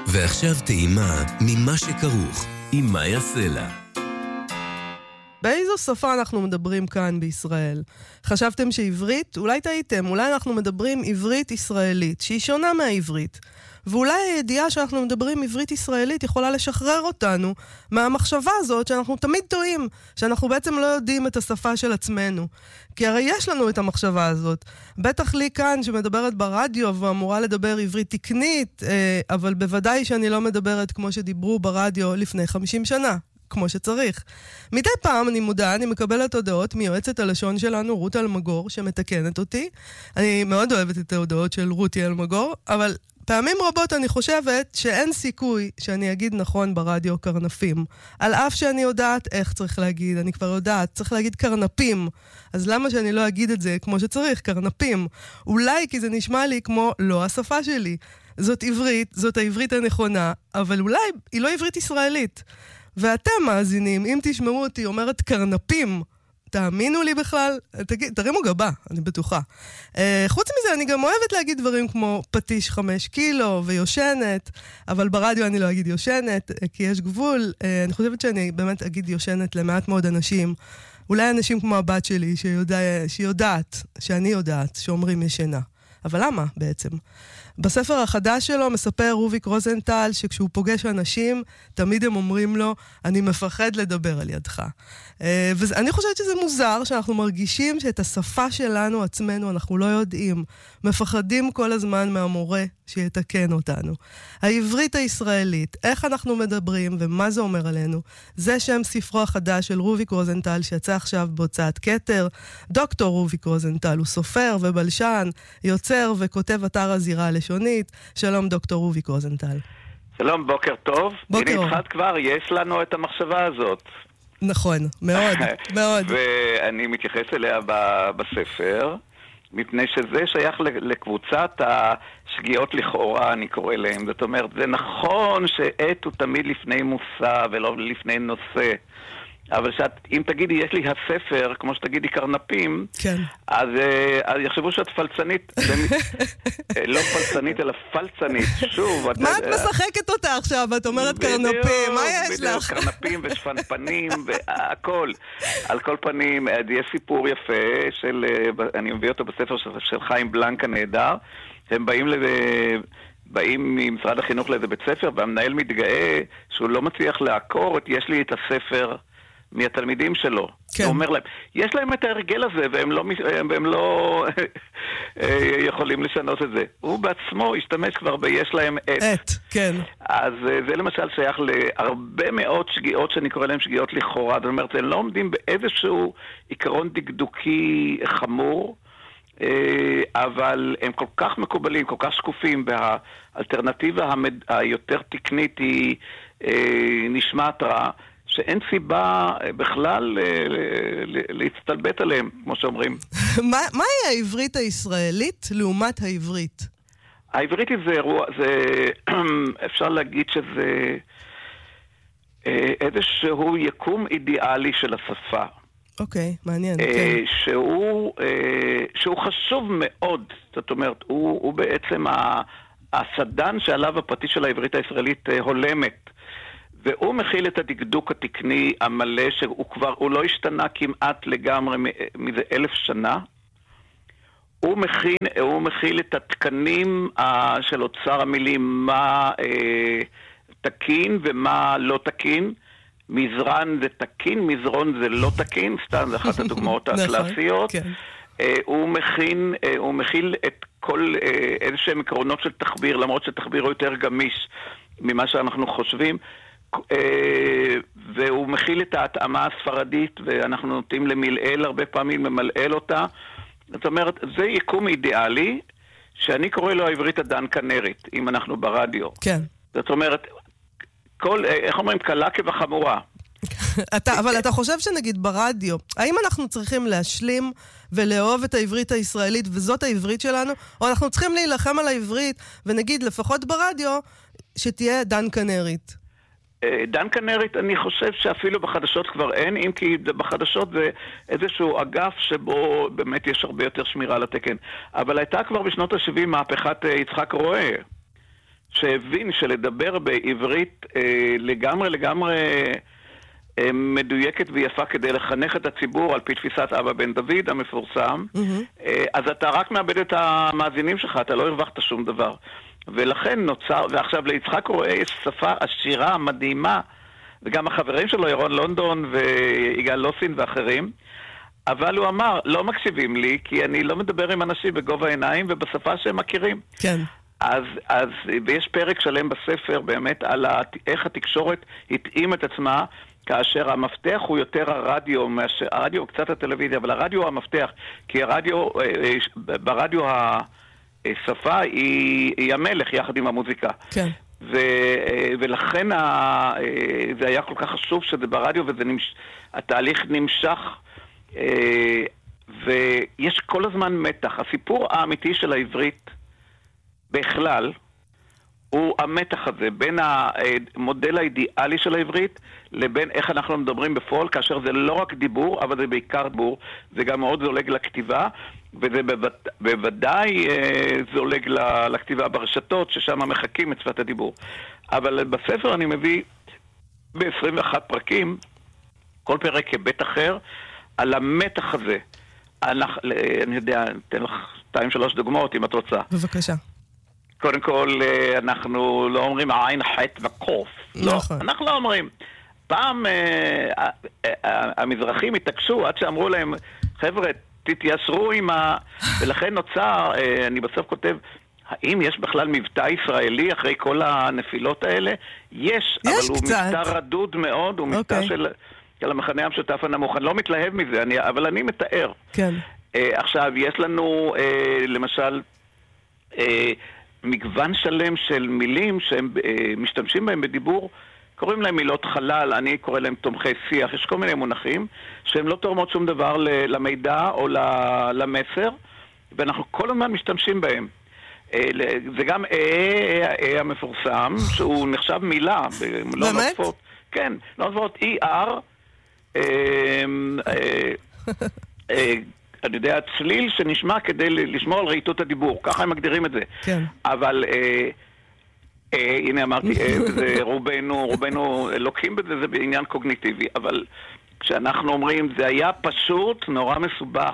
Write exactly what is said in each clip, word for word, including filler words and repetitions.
ועכשיו טעימה ממה שכרוך עם מאיה סלע. באיזו שפה אנחנו מדברים כאן בישראל? חשבתם שעברית? אולי טעיתם. אולי אנחנו מדברים עברית ישראלית, שהיא שונה מהעברית. ואולי הידיעה שאנחנו מדברים עברית ישראלית יכולה לשחרר אותנו מהמחשבה הזאת שאנחנו תמיד טועים, שאנחנו בעצם לא יודעים את השפה של עצמנו. כי הרי יש לנו את המחשבה הזאת. בטח לי כאן שמדברת ברדיו ואמורה לדבר עברית תקנית, אבל בוודאי שאני לא מדברת כמו שדיברו ברדיו לפני חמישים שנה. כמו שצריך. מדי פעם אני מודע, אני מקבלת הודעות מיועצת הלשון שלנו, רות אלמגור, שמתקנת אותי. אני מאוד אוהבת את ההודעות של רותי אלמגור, אבל פעמים רבות אני חושבת שאין סיכוי שאני אגיד נכון ברדיו קרנפים. על אף שאני יודעת איך צריך להגיד, אני כבר יודעת, צריך להגיד קרנפים. אז למה שאני לא אגיד את זה כמו שצריך, קרנפים? אולי כי זה נשמע לי כמו לא השפה שלי. זאת עברית, זאת העברית הנכונה, אבל אולי היא לא עברית ישראלית. ואתם מאזינים, אם תשמעו אותי אומרת קרנפים, תאמינו לי בכלל, תגיד, תרימו גבה, אני בטוחה. Uh, חוץ מזה, אני גם אוהבת להגיד דברים כמו פטיש חמש קילו ויושנת, אבל ברדיו אני לא אגיד יושנת, כי יש גבול. Uh, אני חושבת שאני באמת אגיד יושנת למעט מאוד אנשים. אולי אנשים כמו הבת שלי, שיודע, שיודעת, שאני יודעת, שאומרים ישנה. אבל למה בעצם? בספר החדש שלו מספר רוביק רוזנטל שכשהוא פוגש אנשים, תמיד הם אומרים לו, אני מפחד לדבר על ידך. ואני חושבת שזה מוזר שאנחנו מרגישים שאת השפה שלנו עצמנו אנחנו לא יודעים. מפחדים כל הזמן מהמורה שיתקן אותנו. העברית הישראלית, איך אנחנו מדברים ומה זה אומר עלינו, זה שם ספרו החדש של רוביק רוזנטל שיצא עכשיו בהוצאת כתר. דוקטור רוביק רוזנטל הוא סופר ובלשן, יוצר וכותב אתר הזירה הלשונית. שלום דוקטור רוביק רוזנטל. שלום, בוקר טוב. בוקר. הנה התחלת כבר, יש לנו את המחשבה הזאת. נכון, מאוד, מאוד. ואני מתייחס אליה בספר, מפני שזה שייך לקבוצת השגיאות לכאורה, אני קורא להם. זאת אומרת, זה נכון שעת הוא תמיד לפני מושא ולא לפני נושא. אבל שאת, אם תגידי, יש לי הספר, כמו שתגידי קרנפים, כן. אז, אז יחשבו שאת פלצנית, לא פלצנית, אלא פלצנית. שוב, מה את משחקת אותה עכשיו? את אומרת קרנפים, מה יש לך? קרנפים ושפנפנים והכל. על כל פנים, יש סיפור יפה, של, אני מביא אותו בספר של, של חיים בלנק הנהדר, הם באים לזה... באים ממשרד החינוך לאיזה בית ספר, והמנהל מתגאה שהוא לא מצליח לעקור את יש לי את הספר מהתלמידים שלו. כן. הוא אומר להם, יש להם את ההרגל הזה, והם לא, והם לא יכולים לשנות את זה. הוא בעצמו השתמש כבר ביש להם את. את, כן. אז זה למשל שייך להרבה מאוד שגיאות, שאני קורא להם שגיאות לכאורה. זאת אומרת, הם לא עומדים באיזשהו עיקרון דקדוקי חמור, אבל הם כל כך מקובלים, כל כך שקופים, והאלטרנטיבה היותר תקנית היא נשמעת רע, שאין סיבה בכלל להצטלבט עליהם, כמו שאומרים. מהי העברית הישראלית לעומת העברית? העברית זה אירוע, אפשר להגיד שזה איזשהו יקום אידיאלי של השפה. אוקיי, מעניין, כן. שהוא, שהוא חשוב מאוד, זאת אומרת, הוא, הוא בעצם הסדן שעליו הפרטי של העברית הישראלית הולמת, והוא מכיל את הדקדוק התקני המלא, שהוא כבר, הוא לא השתנה כמעט לגמרי מזה אלף שנה. הוא מכיל, הוא מכיל את התקנים של אוצר המילים, מה תקין ומה לא תקין. מזרן זה תקין, מזרון זה לא תקין, סתם זה אחת הדוגמאות הקלאסיות. הוא מכין, הוא מכיל את כל איזשהם עקרונות של תחביר, למרות שתחביר הוא יותר גמיש ממה שאנחנו חושבים, והוא מכיל את ההתאמה הספרדית, ואנחנו נוטים למלעל הרבה פעמים, למלעל אותה. זאת אומרת, זה יקום אידיאלי, שאני קורא לו העברית הדן כנרית, אם אנחנו ברדיו. כן. זאת אומרת, כל, איך אומרים, קלה כבחמורה. אתה, אבל אתה חושב שנגיד ברדיו, האם אנחנו צריכים להשלים ולאהוב את העברית הישראלית, וזאת העברית שלנו, או אנחנו צריכים להילחם על העברית, ונגיד לפחות ברדיו, שתהיה דן כנרית? דן כנרית, אני חושב שאפילו בחדשות כבר אין, אם כי בחדשות זה איזשהו אגף שבו באמת יש הרבה יותר שמירה על התקן. אבל הייתה כבר בשנות ה-שבעים מהפכת יצחק רואה, שהבין שלדבר בעברית אה, לגמרי לגמרי אה, מדויקת ויפה כדי לחנך את הציבור על פי תפיסת אבא בן דוד המפורסם, mm-hmm. אה, אז אתה רק מאבד את המאזינים שלך, אתה לא הרווחת שום דבר. ולכן נוצר, ועכשיו ליצחק קורא יש שפה עשירה, מדהימה, וגם החברים שלו, ירון לונדון ויגאל לוסין ואחרים, אבל הוא אמר, לא מקשיבים לי, כי אני לא מדבר עם אנשים בגובה העיניים ובשפה שהם מכירים. כן. אז, אז, ויש פרק שלם בספר באמת על איך התקשורת התאים את עצמה, כאשר המפתח הוא יותר הרדיו, מאשר, הרדיו הוא קצת הטלוויזיה, אבל הרדיו הוא המפתח, כי הרדיו, ברדיו השפה היא, היא המלך יחד עם המוזיקה. כן. ו, ולכן ה, זה היה כל כך חשוב שזה ברדיו, והתהליך נמשך, ויש כל הזמן מתח. הסיפור האמיתי של העברית בכלל הוא המתח הזה בין המודל האידיאלי של העברית לבין איך אנחנו מדברים בפועל, כאשר זה לא רק דיבור, אבל זה בעיקר דיבור, זה גם מאוד זולג לכתיבה, וזה בוודאי, בוודאי זולג לכתיבה ברשתות, ששם מחכים את שפת הדיבור. אבל בספר אני מביא ב-עשרים ואחד פרקים, כל פרק כבית אחר, על המתח הזה. אני, אני יודע, אתן לך שתיים שלוש דוגמאות אם את רוצה. בבקשה. קודם כל, אנחנו לא אומרים עין, חטא וקוף. נכון. לא, אנחנו לא אומרים. פעם המזרחים התעקשו עד שאמרו להם, חבר'ה, תתיישרו עם ה... ולכן נוצר, אני בסוף כותב, האם יש בכלל מבטא ישראלי אחרי כל הנפילות האלה? יש, יש אבל הוא קצת. מבטא רדוד מאוד, הוא מבטא okay. של, של המחנה המשותף הנמוך. אני לא מתלהב מזה, אני, אבל אני מתאר. כן. Uh, עכשיו, יש לנו, uh, למשל, uh, מגוון שלם של מילים שהם uh, משתמשים בהם בדיבור, קוראים להם מילות חלל, אני קורא להם תומכי שיח, יש כל מיני מונחים שהם לא תורמות שום דבר למידע או למסר, ואנחנו כל הזמן משתמשים בהם. זה גם אה המפורסם, שהוא נחשב מילה. באמת? כן, לא נוספות אי-אר, אני יודע, צליל שנשמע כדי לשמור על רהיטות הדיבור, ככה הם מגדירים את זה. כן. אבל... אה, הנה אמרתי, אה, זה רובנו, רובנו לוקחים בזה, זה בעניין קוגניטיבי, אבל כשאנחנו אומרים, זה היה פשוט, נורא מסובך,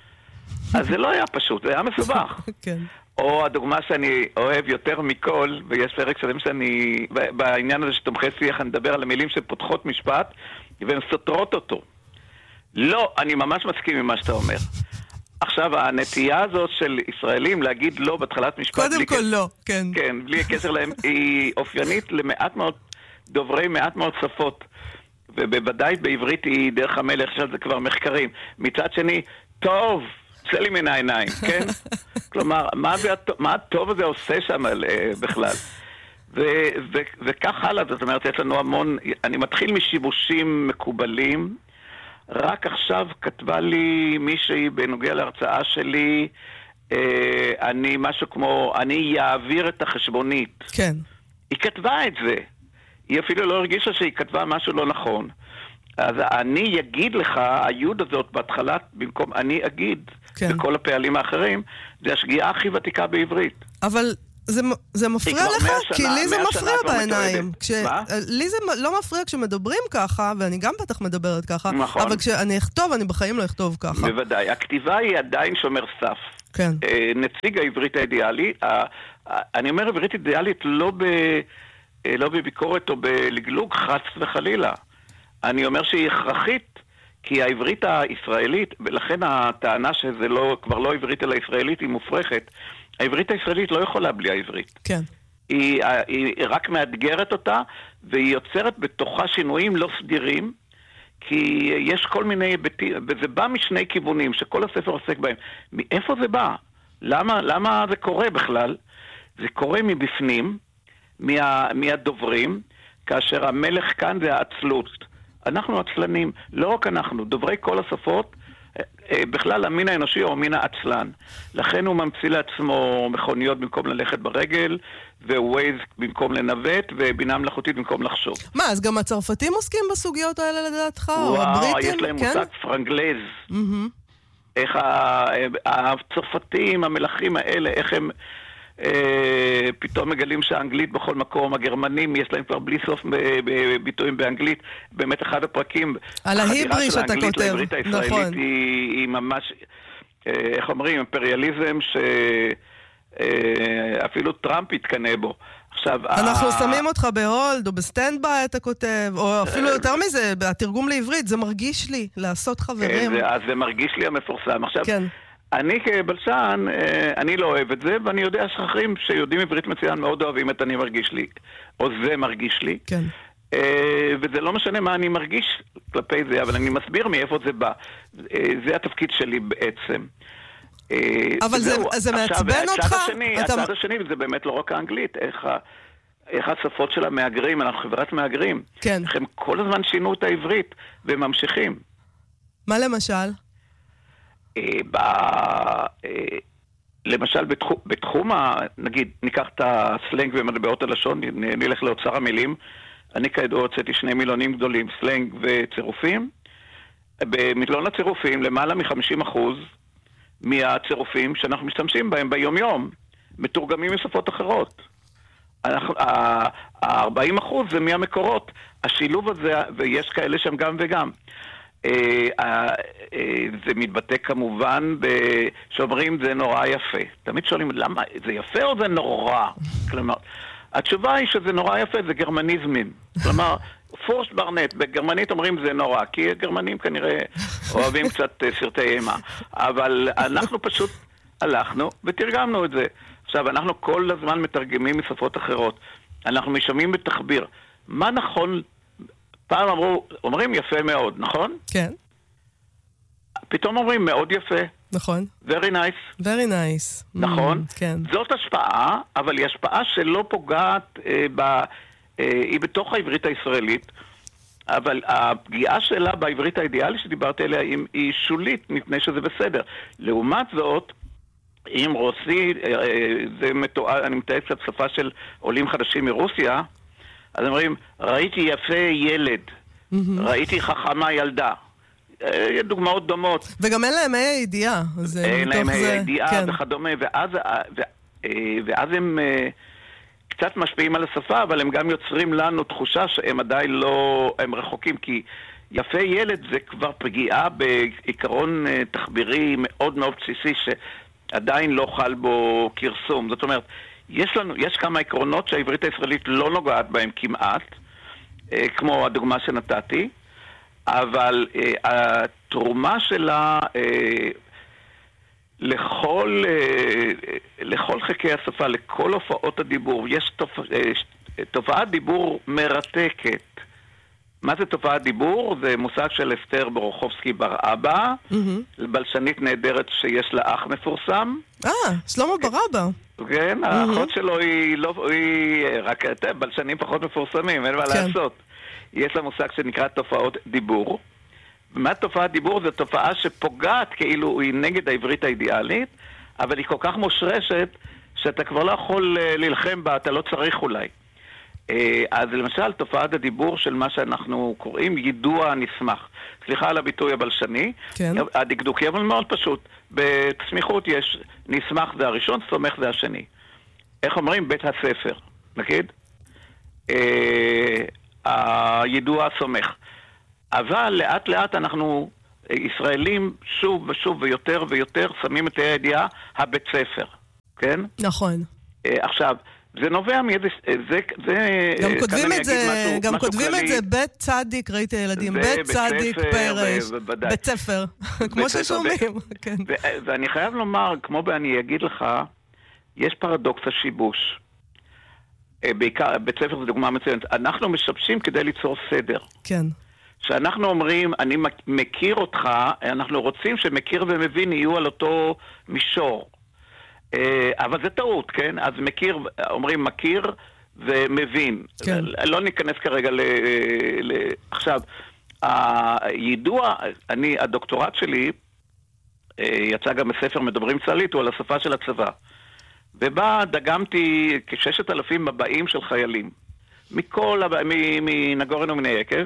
אז זה לא היה פשוט, זה היה מסובך. כן. או הדוגמה שאני אוהב יותר מכל, ויש פרק שלם שאני, בעניין הזה שתומכי שיח, אני מדבר על המילים שפותחות משפט, והן סותרות אותו. לא, אני ממש מסכים עם מה שאתה אומר. עכשיו, הנטייה הזאת של ישראלים להגיד לא בתחילת משפט... קודם כל לא, כן. כן, בלי הקשר להם, היא אופיינית למעט מאוד דוברי, מעט מאוד שפות. ובוודאי בעברית היא דרך המלך, של זה כבר מחקרים. מצד שני, טוב, צא לי מן העיניים, כן? כלומר, מה, זה, מה הטוב הזה עושה שם בכלל? ו- ו- וכך הלאה, זאת אומרת, יש לנו המון... אני מתחיל משיבושים מקובלים, רק עכשיו כתבה לי מישהי בנוגע להרצאה שלי, אה, אני משהו כמו, אני יעביר את החשבונית. כן. היא כתבה את זה. היא אפילו לא הרגישה שהיא כתבה משהו לא נכון. אז אני אגיד לך, היוד הזאת בהתחלה, במקום אני אגיד, כן. בכל הפעלים האחרים, זה השגיאה הכי ותיקה בעברית. אבל... זה, זה מפריע לך? שנה, כי לי זה מפריע בעיניים. כש... לי זה לא מפריע כשמדברים ככה, ואני גם בטח מדברת ככה, נכון. אבל כשאני אכתוב, אני בחיים לא אכתוב ככה. בוודאי. הכתיבה היא עדיין שומר סף. כן. נציג העברית האידיאלי, אני אומר עברית אידיאלית לא, ב... לא בביקורת או בלגלוג חץ וחלילה. אני אומר שהיא הכרחית, כי העברית הישראלית, ולכן הטענה שזה לא, כבר לא עברית אלא ישראלית, היא מופרכת. העברית הישראלית לא יכולה בלי העברית. כן. היא, היא רק מאתגרת אותה, והיא יוצרת בתוכה שינויים לא סדירים, כי יש כל מיני היבטים, וזה בא משני כיוונים, שכל הספר עוסק בהם. מאיפה זה בא? למה, למה זה קורה בכלל? זה קורה מבפנים, מה, מהדוברים, כאשר המלך כאן זה העצלות. אנחנו עצלנים, לא רק אנחנו, דוברי כל השפות, בכלל המין האנושי הוא המין העצלן. לכן הוא ממציא לעצמו מכוניות במקום ללכת ברגל, ווייז במקום לנווט, ובינה מלאכותית במקום לחשוב. מה, אז גם הצרפתים עוסקים בסוגיות האלה לדעתך? וואו, יש להם מושג פרנגלז. איך הצרפתים, המלכים האלה, איך הם פתאום מגלים שהאנגלית בכל מקום, הגרמנים יש להם כבר בלי סוף ביטויים באנגלית, באמת אחד הפרקים, על ההיברי שאתה כותב, נכון. היא ממש, איך אומרים, אימפריאליזם שאפילו טראמפ יתקנה בו. עכשיו, אנחנו שמים אותך בהולד או בסטנד ביי, אתה כותב, או אפילו יותר מזה, התרגום לעברית, זה מרגיש לי, לעשות חברים. אז זה מרגיש לי המפורסם. עכשיו, אני כבלשן, אני לא אוהב את זה, ואני יודע שאחרים שיודעים עברית מצוין מאוד אוהבים את אני מרגיש לי, או זה מרגיש לי. כן. וזה לא משנה מה אני מרגיש כלפי זה, אבל אני מסביר מאיפה זה בא. זה התפקיד שלי בעצם. אבל זה מעצבן אותך? הצד השני, וזה באמת לא רק האנגלית, איך השפות של המאגרים, אנחנו חברת מאגרים. כן. הם כל הזמן שינו את העברית, והם ממשיכים. מה למשל? למשל, בתחום, נגיד, ניקח את הסלנג ומטבעות הלשון, נלך לאוצר המילים, אני כידוע הוצאתי שני מילונים גדולים, סלנג וצירופים. במילון הצירופים, למעלה מ-חמישים אחוז מהצירופים שאנחנו משתמשים בהם ביום-יום, מתורגמים משפות אחרות. ה-ארבעים אחוז זה מהמקורות. השילוב הזה, ויש כאלה שם גם וגם. זה מתבטא כמובן שאומרים זה נורא יפה. תמיד שואלים, למה? זה יפה או זה נורא? כלומר, התשובה היא שזה נורא יפה, זה גרמניזמים. כלומר, פורסט ברנט, בגרמנית אומרים זה נורא, כי הגרמנים כנראה אוהבים קצת סרטי אימה. אבל אנחנו פשוט הלכנו ותרגמנו את זה. עכשיו, אנחנו כל הזמן מתרגמים משפות אחרות. אנחנו משמעים בתחביר. מה נכון? פעם אמרו, אומרים יפה מאוד, נכון? כן. פתאום אומרים מאוד יפה. נכון. Very nice. Very nice. נכון? Mm, כן. זאת השפעה, אבל היא השפעה שלא פוגעת, אה, ב, אה, היא בתוך העברית הישראלית, אבל הפגיעה שלה בעברית האידיאלית שדיברתי עליה היא, היא שולית, מפני שזה בסדר. לעומת זאת, אם רוסי, אה, זה מתואר, אני מתאר קצת שפה של עולים חדשים מרוסיה, אז אומרים, ראיתי יפה ילד, mm-hmm. ראיתי חכמה ילדה. דוגמאות דומות. וגם אין להם היי הידיעה. אין להם היי הידיעה כן. וכדומה, ואז, ו, ואז הם קצת משפיעים על השפה, אבל הם גם יוצרים לנו תחושה שהם עדיין לא, הם רחוקים, כי יפה ילד זה כבר פגיעה בעיקרון תחבירי מאוד מאוד בסיסי, שעדיין לא חל בו קרסום. זאת אומרת, יש לנו, יש כמה עקרונות שהעברית הישראלית לא נוגעת בהם כמעט, כמו הדוגמה שנתתי, אבל uh, התרומה שלה uh, לכל, uh, לכל חלקי השפה, לכל הופעות הדיבור, יש תופ... uh, תופעת דיבור מרתקת. מה זה תופעת דיבור? זה מושג של אסתר ברוכובסקי בר אבא, mm-hmm. בלשנית נהדרת שיש לה אח מפורסם. אה, שלמה בר אבא. כן, האחות mm-hmm. שלו היא, לא, היא רק בלשנים פחות מפורסמים, אין מה כן. לעשות. יש לה מושג שנקרא תופעות דיבור. ומה תופעת דיבור? זו תופעה שפוגעת כאילו היא נגד העברית האידיאלית, אבל היא כל כך מושרשת שאתה כבר לא יכול ללחם בה, אתה לא צריך אולי. אז למשל, תופעת הדיבור של מה שאנחנו קוראים יידוע נסמך. סליחה על הביטוי הבלשני. כן. הדקדוקי, אבל מאוד פשוט. בסמיכות יש נסמך זה הראשון, סומך זה השני. איך אומרים? בית הספר. נגיד? הידוע סומך. אבל לאט לאט אנחנו ישראלים שוב ושוב ויותר ויותר שמים את הידיעה הבית ספר. כן? נכון. עכשיו, זה נובע מאיזה, זה, זה, גם כותבים את זה, משהו, גם משהו כותבים כללי. את זה בית צדיק, ראיתי ילדים, בית צדיק פרש, בית ספר, כמו ששומעים. כן. ו- ואני חייב לומר, כמו אני אגיד לך, יש פרדוקס השיבוש. בעיקר, בית ספר זה דוגמה מצוינת. אנחנו משבשים כדי ליצור סדר. כן. שאנחנו אומרים, אני מכיר אותך, אנחנו רוצים שמכיר ומבין יהיו על אותו מישור. אבל זה טעות, כן? אז מכיר, אומרים מכיר ומבין. כן. לא ניכנס כרגע ל... ל... עכשיו, הידוע, אני, הדוקטורט שלי, יצא גם בספר מדברים צה"לית, הוא על השפה של הצבא. ובה דגמתי כששת אלפים מבעים של חיילים. מכל, מנגורן ומן היקב,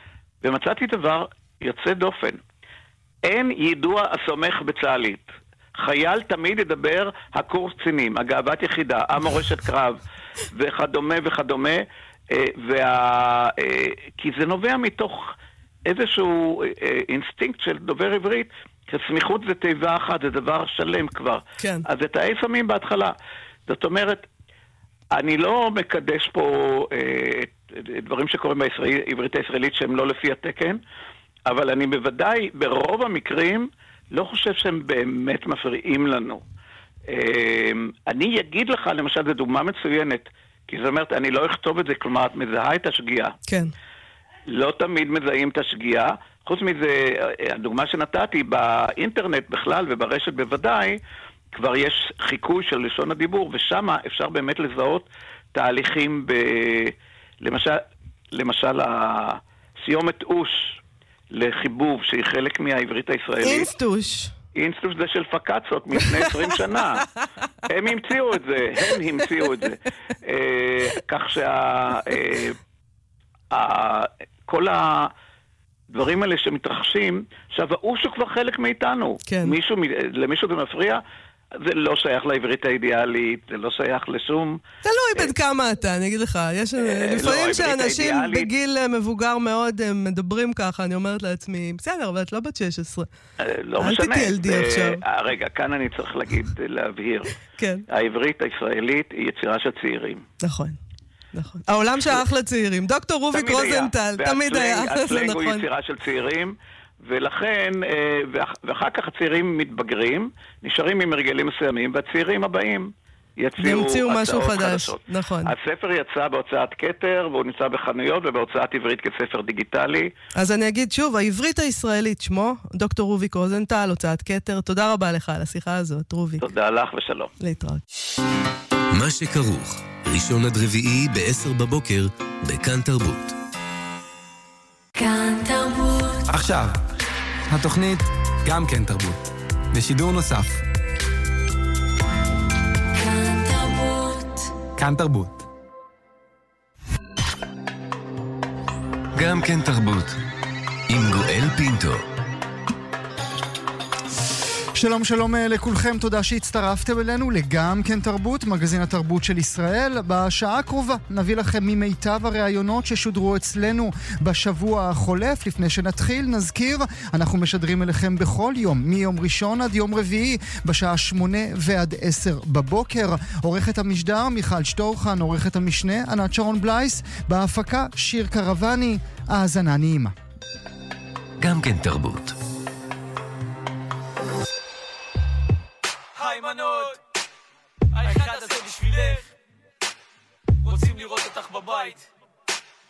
ומצאתי דבר יוצא דופן. אין יידוע הסומך בצה"לית. חייל תמיד ידבר הקורס קצינים, הגאוות יחידה, המורשת קרב, וכדומה וכדומה, וה... כי זה נובע מתוך איזשהו אינסטינקט של דובר עברית, סמיכות זה תיבה אחת, זה דבר שלם כבר. כן. אז את האי שמים בהתחלה. זאת אומרת, אני לא מקדש פה אה, דברים שקורים בעברית הישראלית שהם לא לפי התקן, אבל אני בוודאי, ברוב המקרים, לא חושב שהם באמת מפריעים לנו. אה, אני אגיד לך, למשל, זו דוגמה מצוינת, כי זאת אומרת, אני לא אכתוב את זה, כלומר, את מזהה את השגיאה. כן. לא תמיד מזהים את השגיאה. חוץ מזה, הדוגמה שנתתי, באינטרנט בכלל וברשת בוודאי, כבר יש חיקוי של לשון הדיבור, ושם אפשר באמת לזהות תהליכים ב... למשל, למשל הסיומת אוש לחיבוב, שהיא חלק מהעברית הישראלית. אינסטוש. אינסטוש זה של פקצות מלפני עשרים שנה. הם המציאו את זה, הם המציאו את זה. כך שה... כל הדברים האלה שמתרחשים, עכשיו, האוש הוא כבר חלק מאיתנו. כן. מישהו, למישהו זה מפריע, זה לא שייך לעברית האידיאלית, זה לא שייך לשום... תלוי בין כמה אתה, אני אגיד לך. יש לפעמים שאנשים בגיל מבוגר מאוד מדברים ככה, אני אומרת לעצמי, בסדר, אבל את לא בת שש עשרה. לא משנה. אל תתיילדי עכשיו. רגע, כאן אני צריך להגיד, להבהיר. כן. העברית הישראלית היא יצירה של צעירים. נכון. נכון. העולם שייך לצעירים. דוקטור רוביק רוזנטל, תמיד היה. הסלנג הוא יצירה של צעירים, ולכן, ואחר כך הצעירים מתבגרים, נשארים עם הרגלים מסוימים, והצעירים הבאים יציעו משהו חדש. נכון. הספר יצא בהוצאת כתר, והוא נמצא בחנויות ובהוצאת עברית כספר דיגיטלי. אז אני אגיד שוב, העברית הישראלית שמו, דוקטור רוביק רוזנטל, הוצאת כתר. תודה רבה לך על השיחה הזאת, רוביק. תודה לך ושלום. להתראות. מה שכרוך, ראשון עד רביעי ב-עשר בבוקר, בכאן תרבות. כאן תרבות. עכשיו, התוכנית גם כן תרבות. בשידור נוסף. כאן תרבות. כאן תרבות. גם כן תרבות. עם גואל פינטו. שלום שלום לכולכם, תודה שהצטרפתם אלינו לגם כן תרבות, מגזין התרבות של ישראל. בשעה הקרובה נביא לכם ממיטב הראיונות ששודרו אצלנו בשבוע החולף. לפני שנתחיל, נזכיר, אנחנו משדרים אליכם בכל יום, מיום ראשון עד יום רביעי, בשעה שמונה ועד עשר בבוקר. עורכת המשדר מיכל שטורחן, עורכת המשנה ענת שרון בלייס, בהפקה שיר קרבני. האזנה נעימה. גם כן תרבות. האחד הזה בשבילך, רוצים לראות אותך בבית.